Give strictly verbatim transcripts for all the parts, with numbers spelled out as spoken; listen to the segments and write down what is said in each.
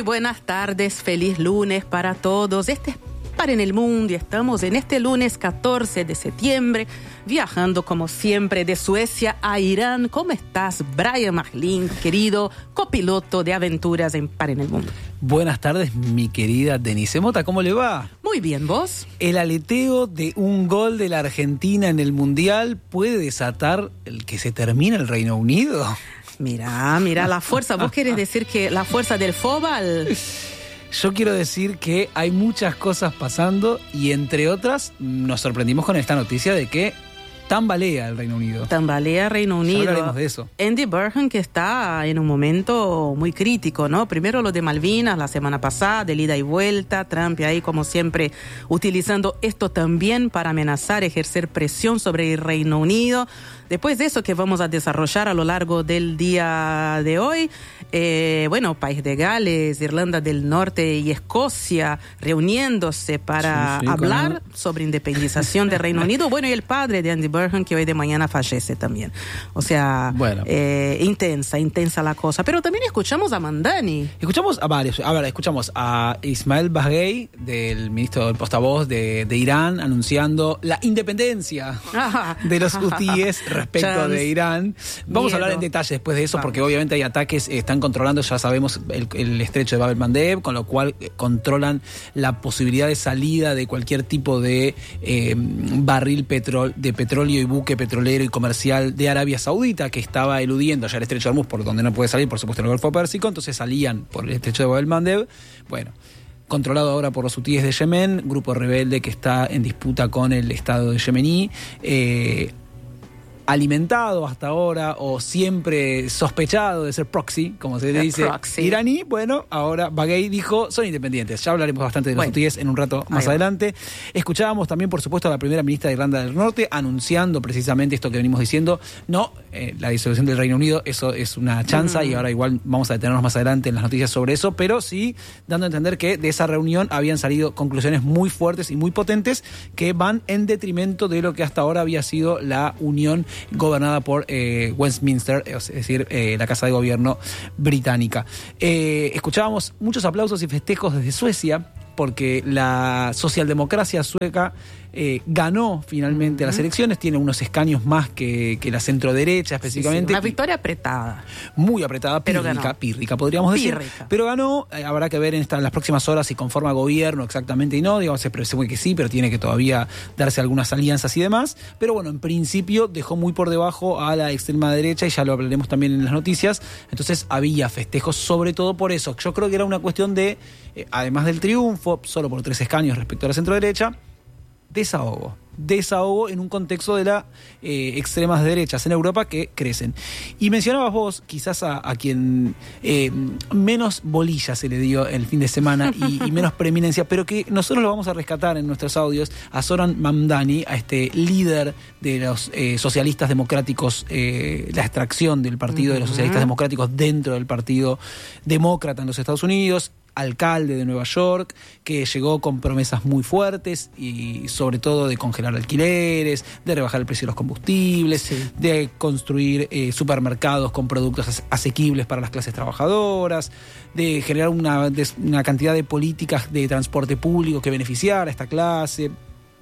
Muy buenas tardes, feliz lunes para todos. Este es Para en el Mundo y estamos en este lunes catorce de septiembre viajando como siempre de Suecia a Irán. ¿Cómo estás, Brian Marlin, querido copiloto de aventuras en Para en el Mundo? Buenas tardes, mi querida Denise Mota, ¿cómo le va? Muy bien, ¿vos? El aleteo de un gol de la Argentina en el Mundial puede desatar el que se termina el Reino Unido. Mira, mira la fuerza. ¿Vos querés decir que la fuerza del fútbol? Yo quiero decir que hay muchas cosas pasando y entre otras nos sorprendimos con esta noticia de que tambalea el Reino Unido. Tambalea Reino Unido. Ya hablaremos de eso. Andy Burnham, que está en un momento muy crítico, ¿no? Primero lo de Malvinas la semana pasada, de ida y vuelta. Trump ahí, como siempre, utilizando esto también para amenazar, ejercer presión sobre el Reino Unido. Después de eso que vamos a desarrollar a lo largo del día de hoy, eh, bueno, País de Gales, Irlanda del Norte y Escocia reuniéndose para sí, sí, hablar con... sobre independización del Reino Unido. Bueno, y el padre de Andy Burnham, que hoy de mañana fallece también. O sea, bueno. eh, intensa, intensa la cosa. Pero también escuchamos a Mamdani. Escuchamos a varios. A ver, escuchamos a Ismail Baghei, del ministro del portavoz de, de Irán, anunciando la independencia ah. de los hutíes respecto Chance. de Irán. Vamos Miedo. a hablar en detalle después de eso, Vamos. porque obviamente hay ataques, eh, están controlando, ya sabemos, el, el estrecho de Bab el-Mandeb, con lo cual eh, controlan la posibilidad de salida de cualquier tipo de eh, barril petrol, de petróleo y buque petrolero y comercial de Arabia Saudita, que estaba eludiendo ya el estrecho de Hormuz, por donde no puede salir, por supuesto, el Golfo Pérsico, entonces salían por el estrecho de Bab el-Mandeb. Bueno, controlado ahora por los hutíes de Yemen, grupo rebelde que está en disputa con el Estado de yemení, eh, alimentado hasta ahora o siempre sospechado de ser proxy, como se le dice, proxy. iraní. Bueno, ahora Baghei dijo, son independientes. Ya hablaremos bastante de los hutíes bueno. en un rato más Ahí adelante. Va. Escuchábamos también, por supuesto, a la primera ministra de Irlanda del Norte anunciando precisamente esto que venimos diciendo. No, eh, la disolución del Reino Unido, eso es una chanza, mm. y ahora igual vamos a detenernos más adelante en las noticias sobre eso, pero sí dando a entender que de esa reunión habían salido conclusiones muy fuertes y muy potentes que van en detrimento de lo que hasta ahora había sido la unión gobernada por eh, Westminster, es decir, eh, la Casa de Gobierno británica. Eh, escuchábamos muchos aplausos y festejos desde Suecia, porque la socialdemocracia sueca eh, ganó finalmente uh-huh. las elecciones, tiene unos escaños más que, que la centroderecha específicamente. Sí, sí. Una victoria apretada. Muy apretada, pero pírrica, ganó. pírrica podríamos decir. Pírrica. Pero ganó, eh, habrá que ver en, esta, en las próximas horas si conforma gobierno exactamente y no, digamos, se presume que sí, pero tiene que todavía darse algunas alianzas y demás. Pero bueno, en principio dejó muy por debajo a la extrema derecha y ya lo hablaremos también en las noticias. Entonces había festejos sobre todo por eso. Yo creo que era una cuestión de, eh, además del triunfo, solo por tres escaños respecto a la centroderecha, desahogo. Desahogo en un contexto de las eh, extremas derechas en Europa que crecen. Y mencionabas vos, quizás a, a quien eh, menos bolilla se le dio el fin de semana y, y menos preeminencia, pero que nosotros lo vamos a rescatar en nuestros audios, a Zoran Mamdani, a este líder de los eh, socialistas democráticos, eh, la extracción del partido uh-huh. de los socialistas democráticos dentro del partido demócrata en los Estados Unidos, alcalde de Nueva York, que llegó con promesas muy fuertes y sobre todo de congelar alquileres, de rebajar el precio de los combustibles, sí. de construir eh, supermercados con productos asequibles para las clases trabajadoras, de generar una, de, una cantidad de políticas de transporte público que beneficiara a esta clase,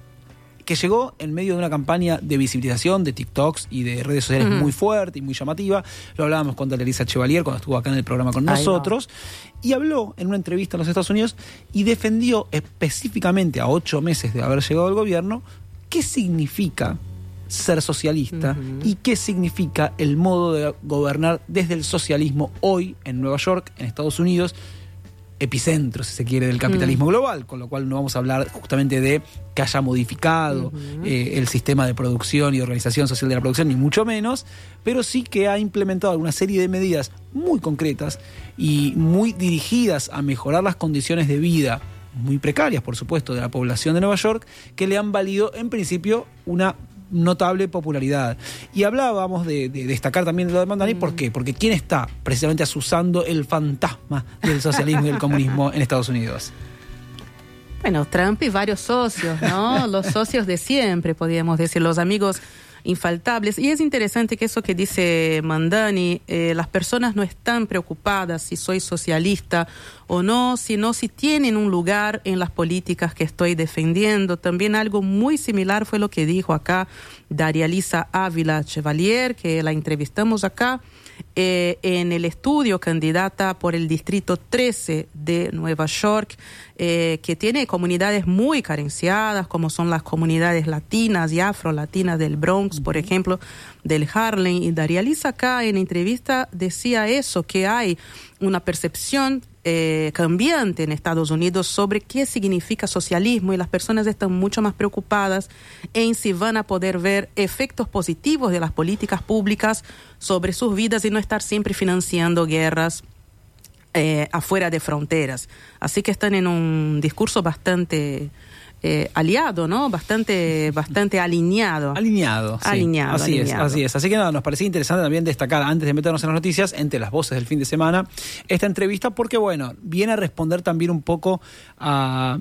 que llegó en medio de una campaña de visibilización de TikToks y de redes sociales uh-huh. muy fuerte y muy llamativa. Lo hablábamos con Elisa Chevalier cuando estuvo acá en el programa con nosotros. Y habló en una entrevista en los Estados Unidos y defendió específicamente a ocho meses de haber llegado al gobierno qué significa ser socialista uh-huh. y qué significa el modo de gobernar desde el socialismo hoy en Nueva York, en Estados Unidos, epicentro, si se quiere, del capitalismo mm. global, con lo cual no vamos a hablar justamente de que haya modificado uh-huh. eh, el sistema de producción y organización social de la producción, ni mucho menos, pero sí que ha implementado una serie de medidas muy concretas y muy dirigidas a mejorar las condiciones de vida, muy precarias, por supuesto, de la población de Nueva York, que le han valido, en principio, una notable popularidad. Y hablábamos de, de destacar también lo de Mamdani, ¿por qué? Porque ¿quién está precisamente azuzando el fantasma del socialismo y del comunismo en Estados Unidos? Bueno, Trump y varios socios, ¿no? Los socios de siempre, podríamos decir, los amigos infaltables. Y es interesante que eso que dice Mamdani, eh, las personas no están preocupadas si soy socialista o no, sino si tienen un lugar en las políticas que estoy defendiendo. También algo muy similar fue lo que dijo acá Daria Lisa Ávila Chevalier, que la entrevistamos acá eh, en el estudio, candidata por el Distrito trece de Nueva York, eh, que tiene comunidades muy carenciadas, como son las comunidades latinas y afrolatinas del Bronx, por ejemplo, del Harlem. Y Daria Lisa acá en entrevista decía eso, que hay una percepción Eh, cambiante en Estados Unidos sobre qué significa socialismo, y las personas están mucho más preocupadas en si van a poder ver efectos positivos de las políticas públicas sobre sus vidas y no estar siempre financiando guerras eh, afuera de fronteras. Así que están en un discurso bastante Eh, aliado, ¿no? Bastante, bastante alineado. Alineado, sí. Alineado, así alineado. es, así es. Así que nada, nos parecía interesante también destacar, antes de meternos en las noticias, entre las voces del fin de semana, esta entrevista, porque bueno, viene a responder también un poco a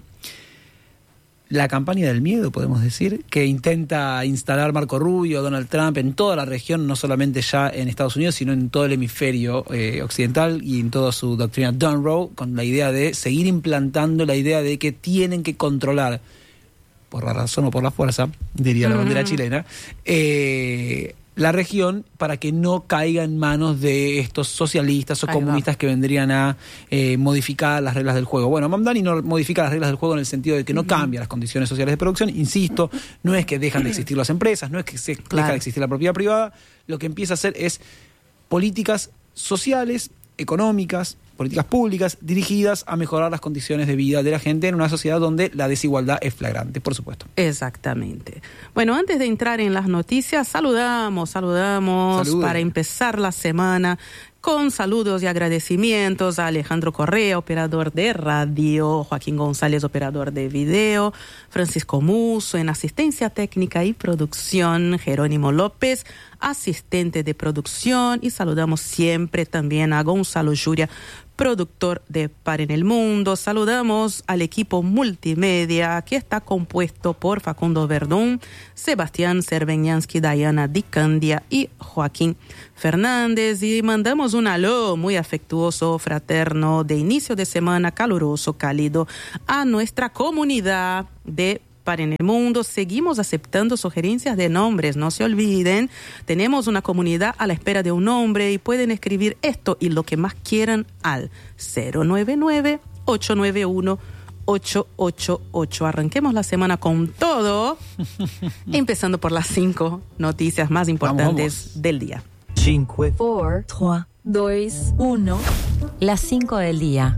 la campaña del miedo, podemos decir, que intenta instalar Marco Rubio, Donald Trump, en toda la región, no solamente ya en Estados Unidos, sino en todo el hemisferio eh, occidental y en toda su doctrina Dunrow, con la idea de seguir implantando la idea de que tienen que controlar, por la razón o por la fuerza, diría la bandera chilena, eh, la región, para que no caiga en manos de estos socialistas o Ahí comunistas va. que vendrían a eh, modificar las reglas del juego. Bueno, Mamdani no modifica las reglas del juego en el sentido de que no cambia las condiciones sociales de producción. Insisto, no es que dejan de existir las empresas, no es que se Claro. deja de existir la propiedad privada. Lo que empieza a hacer es políticas sociales, económicas, políticas públicas dirigidas a mejorar las condiciones de vida de la gente en una sociedad donde la desigualdad es flagrante, por supuesto. Exactamente. Bueno, antes de entrar en las noticias, saludamos, saludamos Saludos. para empezar la semana con saludos y agradecimientos a Alejandro Correa, operador de radio, Joaquín González, operador de video, Francisco Musso en asistencia técnica y producción, Jerónimo López, asistente de producción, y saludamos siempre también a Gonzalo Yuria, productor de Par en el Mundo. Saludamos al equipo multimedia que está compuesto por Facundo Verdún, Sebastián Cerveñansky, Diana Di Candia y Joaquín Fernández, y mandamos un aló muy afectuoso, fraterno, de inicio de semana, caluroso, cálido, a nuestra comunidad de Par en el Mundo. Seguimos aceptando sugerencias de nombres, no se olviden, tenemos una comunidad a la espera de un nombre, y pueden escribir esto y lo que más quieran al cero nueve nueve, ocho nueve uno, ocho ocho ocho. Arranquemos la semana con todo, empezando por las cinco noticias más importantes vamos, vamos. del día. cinco, cuatro, tres, dos, uno. Las cinco del día.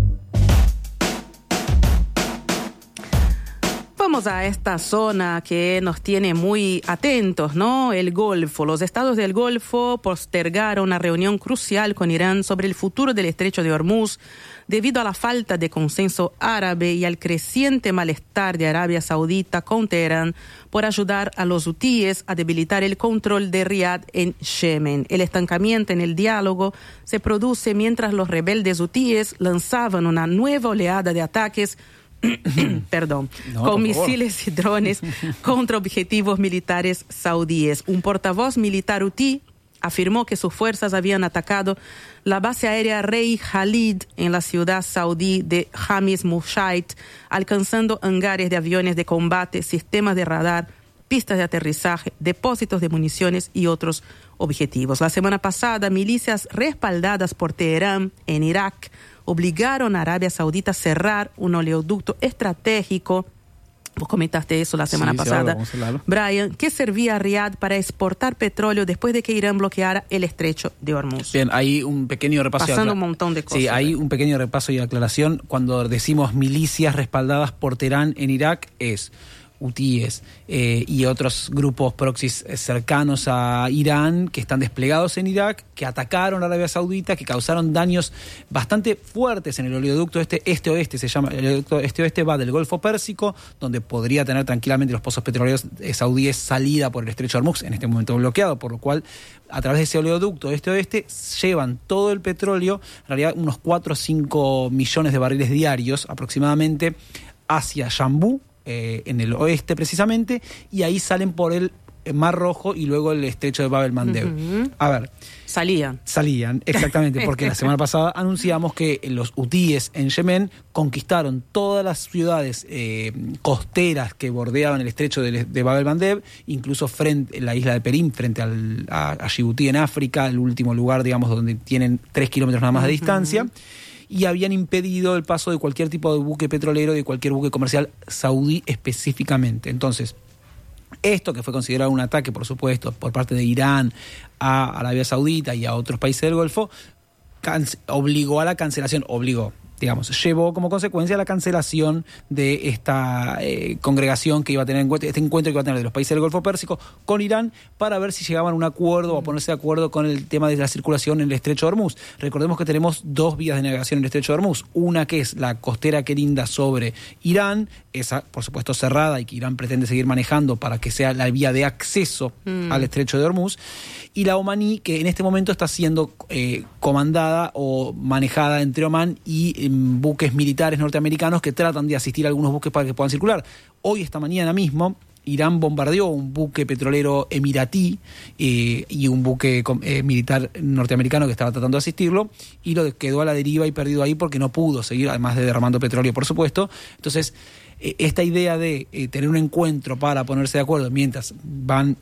Vamos a esta zona que nos tiene muy atentos, ¿no? El Golfo. Los estados del Golfo postergaron una reunión crucial con Irán sobre el futuro del estrecho de Hormuz debido a la falta de consenso árabe y al creciente malestar de Arabia Saudita con Teherán por ayudar a los hutíes a debilitar el control de Riad en Yemen. El estancamiento en el diálogo se produce mientras los rebeldes hutíes lanzaban una nueva oleada de ataques perdón, No, con por misiles y drones contra objetivos militares saudíes. Un portavoz militar hutí afirmó que sus fuerzas habían atacado la base aérea Rey Khalid en la ciudad saudí de Hamis Mushaid, alcanzando hangares de aviones de combate, sistemas de radar, pistas de aterrizaje, depósitos de municiones y otros objetivos. La semana pasada, milicias respaldadas por Teherán en Irak obligaron a Arabia Saudita a cerrar un oleoducto estratégico. Vos comentaste eso la semana Sí, sí, pasada, ahora vamos a hablarlo. Brian, que servía a Riad para exportar petróleo después de que Irán bloqueara el estrecho de Hormuz. Bien, hay un pequeño repaso. Pasando y acla- un montón de cosas. Sí, hay un pequeño repaso y aclaración. Cuando decimos milicias respaldadas por Teherán en Irak, es hutíes eh, y otros grupos proxys cercanos a Irán que están desplegados en Irak, que atacaron a Arabia Saudita, que causaron daños bastante fuertes en el oleoducto este, este-oeste, se llama, el oleoducto este-oeste va del Golfo Pérsico, donde podría tener tranquilamente los pozos petroleros eh, saudíes salida por el estrecho de Hormuz, en este momento bloqueado, por lo cual a través de ese oleoducto este-oeste llevan todo el petróleo, en realidad unos cuatro o cinco millones de barriles diarios aproximadamente, hacia Yambú, Eh, en el oeste precisamente, y ahí salen por el Mar Rojo y luego el estrecho de Bab el-Mandeb. Uh-huh. A ver. Salían. Salían, exactamente, porque la semana pasada anunciamos que los hutíes en Yemen conquistaron todas las ciudades eh, costeras que bordeaban el estrecho de, de Bab el-Mandeb, incluso frente la isla de Perim, frente al, a, a Djibouti en África, el último lugar, digamos, donde tienen tres kilómetros nada más de distancia. Uh-huh. Y habían impedido el paso de cualquier tipo de buque petrolero, de cualquier buque comercial saudí específicamente. Entonces, esto que fue considerado un ataque, por supuesto, por parte de Irán a Arabia Saudita y a otros países del Golfo, canc- obligó a la cancelación, obligó, digamos, llevó como consecuencia la cancelación de esta eh, congregación que iba a tener en cuenta, este encuentro que iba a tener de los países del Golfo Pérsico con Irán para ver si llegaban a un acuerdo o a ponerse de acuerdo con el tema de la circulación en el estrecho de Hormuz. Recordemos que tenemos dos vías de navegación en el estrecho de Hormuz, una que es la costera que linda sobre Irán, esa por supuesto cerrada y que Irán pretende seguir manejando para que sea la vía de acceso mm. al estrecho de Hormuz, y la omaní, que en este momento está siendo eh, comandada o manejada entre Omán y eh, buques militares norteamericanos que tratan de asistir a algunos buques para que puedan circular. Hoy, esta mañana mismo, Irán bombardeó un buque petrolero emiratí eh, y un buque eh, militar norteamericano que estaba tratando de asistirlo, y lo quedó a la deriva y perdido ahí porque no pudo seguir, además de derramando petróleo, por supuesto. Entonces, eh, esta idea de eh, tener un encuentro para ponerse de acuerdo mientras van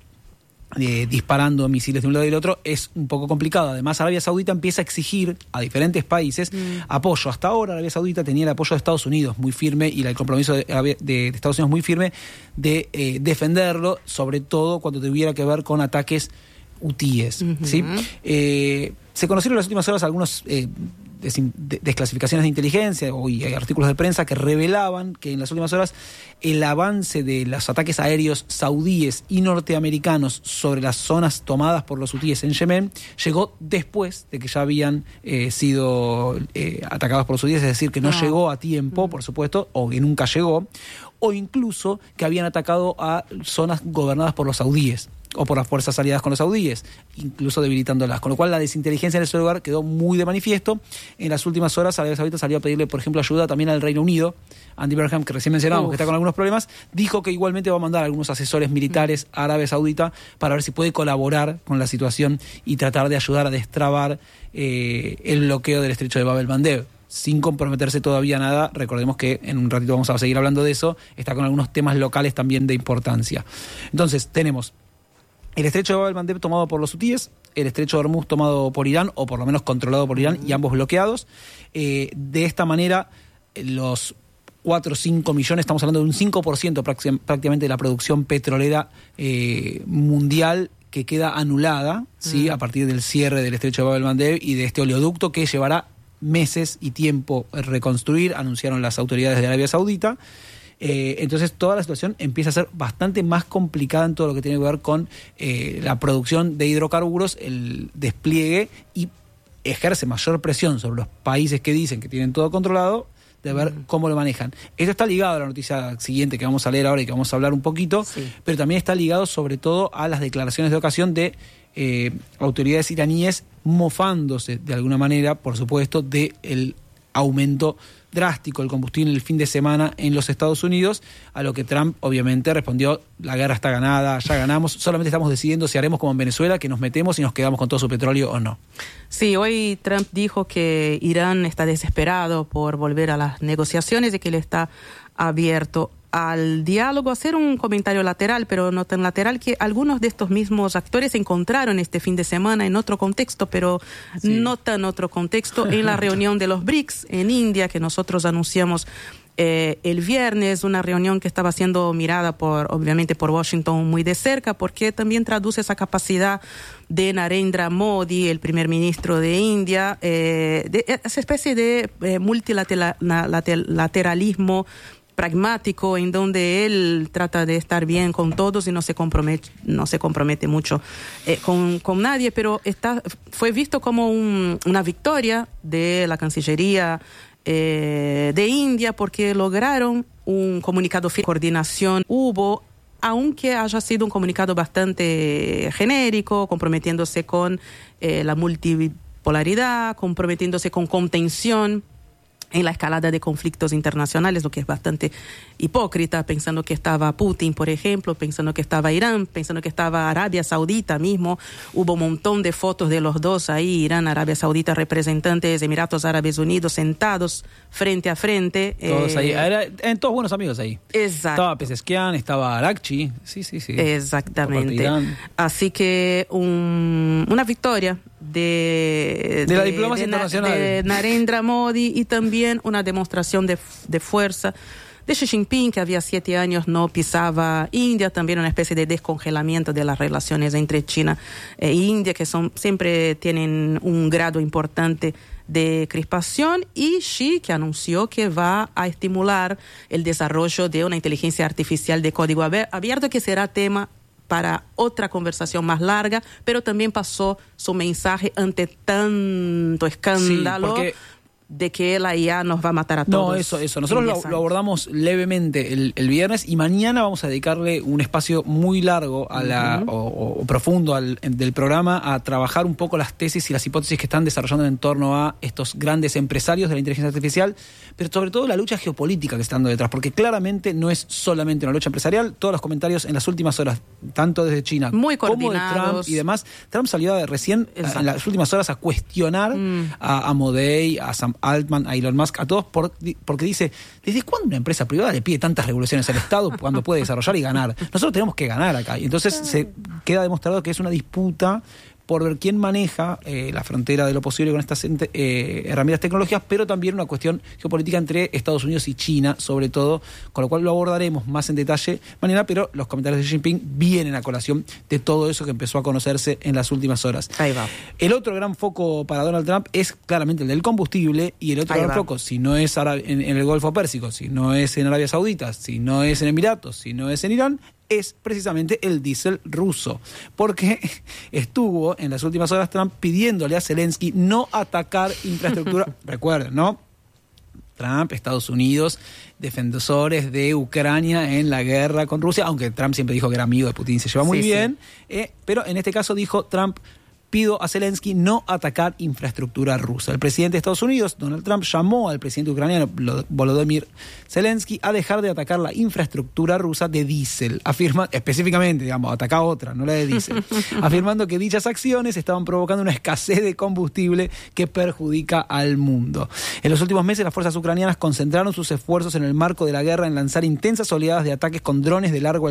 Eh, disparando misiles de un lado y del otro es un poco complicado. Además, Arabia Saudita empieza a exigir a diferentes países mm. apoyo. Hasta ahora Arabia Saudita tenía el apoyo de Estados Unidos muy firme y el compromiso de, de, de Estados Unidos muy firme de eh, defenderlo, sobre todo cuando tuviera que ver con ataques hutíes. Uh-huh. ¿Sí? Eh, se conocieron en las últimas horas algunos eh, des, de, desclasificaciones de inteligencia y hay artículos de prensa que revelaban que en las últimas horas el avance de los ataques aéreos saudíes y norteamericanos sobre las zonas tomadas por los hutíes en Yemen llegó después de que ya habían eh, sido eh, atacados por los hutíes, es decir, que no ah. llegó a tiempo, por supuesto, o que nunca llegó, o incluso que habían atacado a zonas gobernadas por los saudíes o por las fuerzas aliadas con los saudíes, incluso debilitándolas. Con lo cual la desinteligencia en ese lugar quedó muy de manifiesto. En las últimas horas Arabia Saudita salió a pedirle, por ejemplo, ayuda también al Reino Unido. Andy Burnham, que recién mencionábamos, Uf. que está con algunos problemas, dijo que igualmente va a mandar a algunos asesores militares a Arabia Saudita para ver si puede colaborar con la situación y tratar de ayudar a destrabar eh, el bloqueo del estrecho de Bab el-Mandeb, sin comprometerse todavía nada. Recordemos que en un ratito vamos a seguir hablando de eso. Está con algunos temas locales también de importancia. Entonces, tenemos el estrecho de Bab el-Mandeb tomado por los hutíes, el estrecho de Hormuz tomado por Irán, o por lo menos controlado por Irán, y ambos bloqueados. Eh, de esta manera, los cuatro o cinco millones, estamos hablando de un cinco por ciento prácticamente de la producción petrolera eh, mundial que queda anulada, ¿sí? a partir del cierre del estrecho de Bab el-Mandeb y de este oleoducto que llevará meses y tiempo reconstruir, anunciaron las autoridades de Arabia Saudita. Eh, entonces toda la situación empieza a ser bastante más complicada en todo lo que tiene que ver con eh, la producción de hidrocarburos, el despliegue, y ejerce mayor presión sobre los países que dicen que tienen todo controlado, de ver mm. cómo lo manejan. Esto está ligado a la noticia siguiente que vamos a leer ahora y que vamos a hablar un poquito, sí. pero también está ligado sobre todo a las declaraciones de ocasión de eh, autoridades iraníes mofándose de alguna manera, por supuesto, del aumento drástico del combustible el fin de semana en los Estados Unidos, a lo que Trump obviamente respondió: la guerra está ganada, ya ganamos, solamente estamos decidiendo si haremos como en Venezuela, que nos metemos y nos quedamos con todo su petróleo o no. Sí, hoy Trump dijo que Irán está desesperado por volver a las negociaciones y que él está abierto al diálogo. Hacer un comentario lateral, pero no tan lateral, que algunos de estos mismos actores se encontraron este fin de semana en otro contexto, pero sí. no tan otro contexto, en la reunión de los BRICS en India, que nosotros anunciamos eh, el viernes, una reunión que estaba siendo mirada por, obviamente, por Washington muy de cerca, porque también traduce esa capacidad de Narendra Modi, el primer ministro de India, eh, de esa especie de eh, multilateralismo pragmático, en donde él trata de estar bien con todos y no se compromete, no se compromete mucho eh, con, con nadie, pero está, fue visto como un, una victoria de la Cancillería eh, de India, porque lograron un comunicado de coordinación. Hubo, aunque haya sido un comunicado bastante genérico, comprometiéndose con eh, la multipolaridad, comprometiéndose con contención en la escalada de conflictos internacionales, lo que es bastante hipócrita, pensando que estaba Putin, por ejemplo, pensando que estaba Irán, pensando que estaba Arabia Saudita mismo. Hubo un montón de fotos de los dos ahí, Irán, Arabia Saudita, representantes de Emiratos Árabes Unidos, sentados frente a frente. Todos eh, ahí, era, eran todos buenos amigos ahí. Exacto. Estaba Pezeshkian, estaba Arakchi, sí, sí, sí. Exactamente. Así que un, una victoria de, de, de la diplomacia de, internacional de Narendra Modi y también una demostración de, de fuerza de Xi Jinping, que había siete años no pisaba India, también una especie de descongelamiento de las relaciones entre China e India, que son siempre tienen un grado importante de crispación, y Xi, que anunció que va a estimular el desarrollo de una inteligencia artificial de código abierto, que será tema para otra conversación más larga, pero también pasó su mensaje ante tanto escándalo. Sí, porque de que la I A nos va a matar a todos. No, eso, eso. Nosotros lo, lo abordamos levemente el, el viernes, y mañana vamos a dedicarle un espacio muy largo a la, uh-huh. o, o profundo al, del programa a trabajar un poco las tesis y las hipótesis que están desarrollando en torno a estos grandes empresarios de la inteligencia artificial, pero sobre todo la lucha geopolítica que está dando detrás, porque claramente no es solamente una lucha empresarial. Todos los comentarios en las últimas horas, tanto desde China muy como de Trump y demás. Trump salió de recién Exacto. en las últimas horas a cuestionar mm. a, a Modei, a Sam Altman, a Elon Musk, a todos, por, porque dice, ¿desde cuándo una empresa privada le pide tantas regulaciones al Estado cuando puede desarrollar y ganar? Nosotros tenemos que ganar acá. Y entonces se queda demostrado que es una disputa por ver quién maneja eh, la frontera de lo posible con estas eh, herramientas tecnológicas, pero también una cuestión geopolítica entre Estados Unidos y China, sobre todo, con lo cual lo abordaremos más en detalle mañana, pero los comentarios de Xi Jinping vienen a colación de todo eso que empezó a conocerse en las últimas horas. Ahí va. El otro gran foco para Donald Trump es claramente el del combustible, y el otro Ahí gran va. foco, si no es en, en el Golfo Pérsico, si no es en Arabia Saudita, si no es en Emiratos, si no es en Irán, es precisamente el diésel ruso, porque estuvo en las últimas horas Trump pidiéndole a Zelensky no atacar infraestructura. Recuerden, ¿no? Trump, Estados Unidos, defensores de Ucrania en la guerra con Rusia, aunque Trump siempre dijo que era amigo de Putin, se lleva muy sí, bien, sí. Eh, pero en este caso dijo Trump: pido a Zelensky no atacar infraestructura rusa. El presidente de Estados Unidos, Donald Trump, llamó al presidente ucraniano, Volodymyr Zelensky, a dejar de atacar la infraestructura rusa de diésel. Afirma, específicamente, digamos, ataca otra, no la de diésel. Afirmando que dichas acciones estaban provocando una escasez de combustible que perjudica al mundo. En los últimos meses, las fuerzas ucranianas concentraron sus esfuerzos en el marco de la guerra en lanzar intensas oleadas de ataques con drones de largo